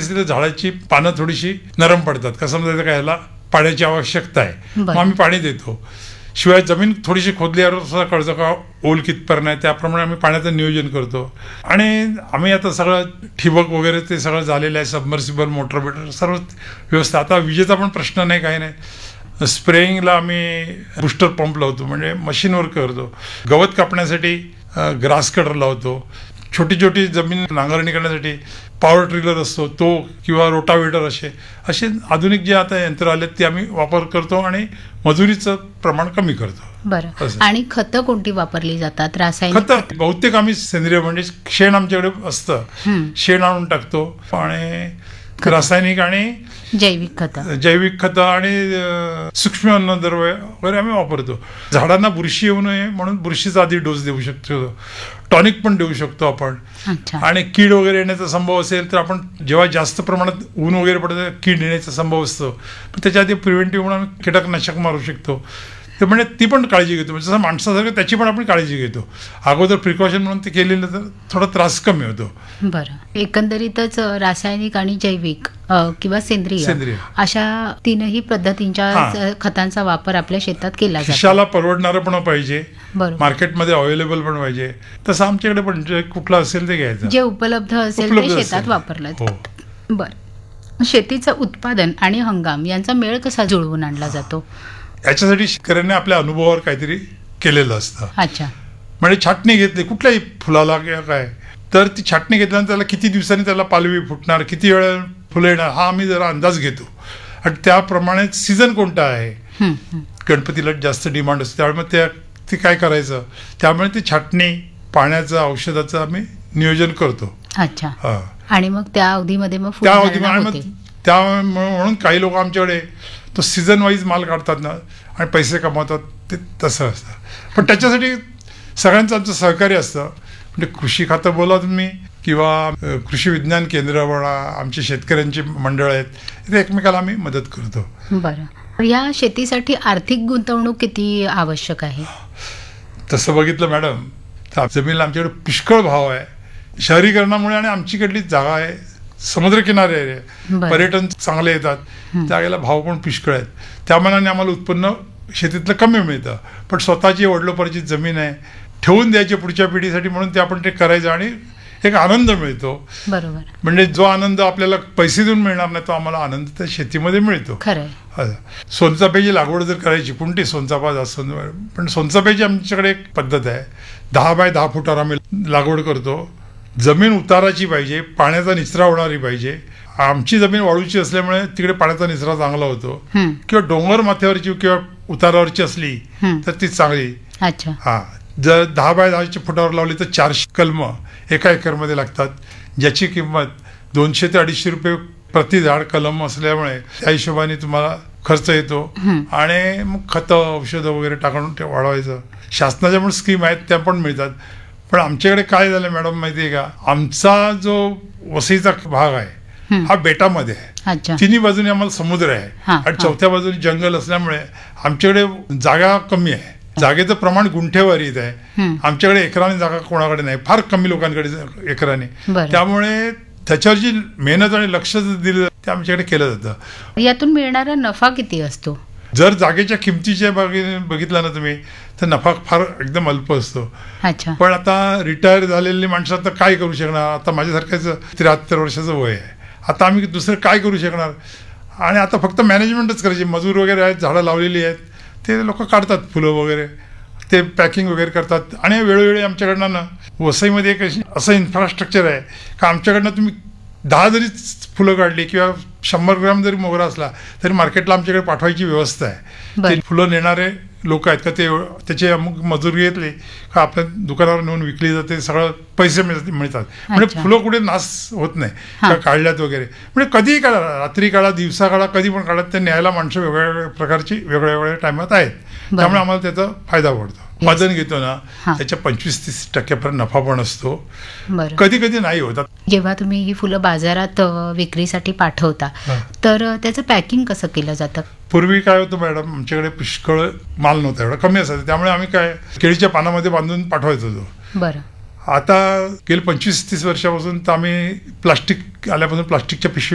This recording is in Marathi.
असली तर झाडाची पानं थोडीशी नरम पडतात. कसं म्हणजे काय, ह्याला पाण्याची आवश्यकता आहे, मग आम्ही पाणी देतो. शिवाय जमीन थोडीशी खोदल्यावर सुद्धा कळतं का ओल कितपर्यंत आहे, त्याप्रमाणे आम्ही पाण्याचं नियोजन करतो. आणि आम्ही आता सगळं ठिबक वगैरे ते सगळं झालेलं आहे, सबमर्सिबल मोटर बिटर सर्व व्यवस्था. आता विजेचा पण प्रश्न नाही, काही नाही. स्प्रेइंगला आम्ही बुस्टर पंप लावतो, म्हणजे मशीनवर करतो. गवत कापण्यासाठी ग्रास कटर लावतो. छोटी छोटी जमीन नांगरणी करण्यासाठी पॉवर ट्रिलर असतो तो, किंवा रोटावेटर, असे आधुनिक जे आता यंत्र आलेत ते आम्ही वापर करतो आणि मजुरीचं प्रमाण कमी करतो. बरं. आणि खतं कोणती वापरली जातात? रासायनिक खतं बहुतेक आम्ही सेंद्रिय, म्हणजे शेण आमच्याकडे असतं, शेण आणून टाकतो. आणि रासायनिक आणि जैविक खतं आणि सूक्ष्म अन्नद्रव्य वगैरे आम्ही वापरतो. झाडांना बुरशी येऊ नये म्हणून बुरशीचा आधी डोस देऊ शकतो, टॉनिक पण देऊ शकतो आपण. आणि कीड वगैरे येण्याचा संभव असेल तर आपण जेव्हा जास्त प्रमाणात ऊन वगैरे पडतं कीड येण्याचा संभव असतो, पण त्याच्या आधी प्रिव्हेंटिव्ह म्हणून आम्ही कीटकनाशक मारू शकतो. ते म्हणजे ती पण काळजी घेतो, म्हणजे जसं माणसासारखं त्याची पण आपण काळजी घेतो. अगोदर प्रिकॉशन म्हणून ते केलेलं तर थोडा त्रास कमी होतो. बरं. एकंदरीतच रासायनिक आणि जैविक किंवा सेंद्रिय अशा तीनही पद्धतींच्या खतांचा वापर आपल्या शेतात केला जातो. खिशाला परवडणारं पण पाहिजे, मार्केटमध्ये अवेलेबल पण पाहिजे. तसं आमच्याकडे पण जे कुठलं असेल ते घ्यायचं, जे उपलब्ध असेल ते शेतात वापरलं जातं. बरं. शेतीचं उत्पादन आणि हंगाम यांचा मेळ कसा जुळवून आणला जातो? याच्यासाठी शेतकऱ्यांनी आपल्या अनुभवावर काहीतरी केलेलं असतं. अच्छा. म्हणजे छाटणी घेतली कुठल्याही फुलाला किंवा काय, तर ती छाटणी घेतल्यानंतर त्याला किती दिवसांनी त्याला पालवी फुटणार, किती वेळ फुलं येणार, हा आम्ही जरा अंदाज घेतो. आणि त्याप्रमाणे सीझन कोणता आहे, गणपतीला जास्त डिमांड असते त्यामुळे मग ते काय करायचं, त्यामुळे ती छाटणी, पाण्याचं, औषधाचं आम्ही नियोजन करतो. अच्छा. आणि मग त्या अवधीमध्ये मग म्हणून काही लोक आमच्याकडे तो सीझन वाईज माल काढतात ना आणि पैसे कमावतात, ते तसं असतं. पण त्याच्यासाठी सगळ्यांचं आमचं सहकार्य असतं. म्हणजे कृषी खातं बोला तुम्ही, किंवा कृषी विज्ञान केंद्र म्हणा, आमचे शेतकऱ्यांची मंडळ आहेत, ते एकमेकाला आम्ही मदत करतो. बरं. या शेतीसाठी आर्थिक गुंतवणूक किती आवश्यक आहे? तसं बघितलं मॅडम तर जमिनीला आमच्याकडे पुष्कळ भाव आहे. शहरीकरणामुळे आणि आमचीकडली जागा आहे, समुद्रकिनारे आहे, पर्यटन चांगले येतात, जागेला भाव पण पुष्कळ आहेत. त्या मनाने आम्हाला उत्पन्न शेतीतलं कमी मिळतं. पण स्वतःची वडिलोपार्जित जमीन आहे, ठेवून द्यायची पुढच्या पिढीसाठी, म्हणून ते आपण ते करायचं आणि एक आनंद मिळतो. बरोबर. म्हणजे जो आनंद आपल्याला पैसे देऊन मिळणार नाही तो आम्हाला आनंद त्या शेतीमध्ये मिळतो. सोनचाफ्याची लागवड जर करायची, कोणती सोनचाफा, जास्वंद, पण सोनचाफ्याची आमच्याकडे एक पद्धत आहे. 10 बाय 10 फुटावर आम्ही लागवड करतो. जमीन उताराची पाहिजे, पाण्याचा निचरा होणारी पाहिजे. आमची जमीन वाळूची असल्यामुळे तिकडे पाण्याचा निचरा चांगला होतो. किंवा डोंगर माथ्यावरची किंवा उतारावरची असली तर ती चांगली. हा. जर 10 बाय 10 फुटावर लावली तर 400 कलम एका एकरमध्ये लागतात, ज्याची किंमत 200 ते 250 रुपये प्रति झाड कलम असल्यामुळे त्या हिशोबाने तुम्हाला खर्च येतो. आणि मग खतं, औषधं वगैरे टाकून ते वाढवायचं. शासनाच्या पण स्कीम आहेत, त्या पण मिळतात. पण आमच्याकडे काय झालं मॅडम माहिती आहे का, आमचा जो वसईचा भाग आहे हा बेटामध्ये आहे. तिन्ही बाजूने आम्हाला समुद्र आहे आणि चौथ्या बाजूने जंगल असल्यामुळे आमच्याकडे जागा कमी आहे. जागेचं प्रमाण गुंठेवारीत आहे. आमच्याकडे एकराने जागा कोणाकडे नाही, फार कमी लोकांकडे एकराने. त्यामुळे त्याच्यावर जी मेहनत आणि लक्ष दिलं ते आमच्याकडे केलं जातं. यातून मिळणारा नफा किती असतो? जर जागेच्या किमतीच्या बघितला ना तुम्ही तर नफा फार एकदम अल्प असतो. पण आता रिटायर झालेली माणसं आता काय करू शकणार. आता माझ्यासारख्याच 73 वर्षाचं वय आहे. आता आम्ही दुसरं काय करू शकणार. आणि आता फक्त मॅनेजमेंटच करायची. मजूर वगैरे आहेत, झाडं लावलेली आहेत, ते लोक काढतात फुलं वगैरे, ते पॅकिंग वगैरे करतात. आणि वेळोवेळी आमच्याकडनं ना वसईमध्ये एक असं इन्फ्रास्ट्रक्चर आहे का आमच्याकडनं तुम्ही 10 जरी फुलं काढली किंवा 100 ग्राम जरी मोगरा असला तरी मार्केटला आमच्याकडे पाठवायची व्यवस्था आहे. ते फुलं नेणारे लोक आहेत का ते त्याचे अमुक मजुरी घेतली का आपल्या दुकानावर नेऊन विकली जाते, सगळं पैसे मिळतात. म्हणजे फुलं कुठे नाश होत नाही का काढल्यात वगैरे. म्हणजे कधीही काढा, रात्री काढा, दिवसा काढा, कधी पण काढा, ते न्यायला माणसं वेगवेगळ्या प्रकारची वेगळ्या वेगळ्या टायमात आहेत. त्यामुळे आम्हाला त्याचा फायदा पडतो. वजन घेतो ना त्याच्या 25-30% नफा पण असतो. कधी कधी नाही होतात. जेव्हा तुम्ही ही फुलं बाजारात विक्रीसाठी पाठवता तर त्याचं पॅकिंग कसं केलं जातं? पूर्वी काय होतं मॅडम, आमच्याकडे पुष्कळ माल नव्हता, एवढा कमी असायचा, त्यामुळे आम्ही काय केळीच्या पानामध्ये बांधून पाठवायचो होतो. बरं. आता गेली 25-30 वर्षापासून तर आम्ही प्लास्टिक आल्यापासून प्लास्टिकच्या पिशवी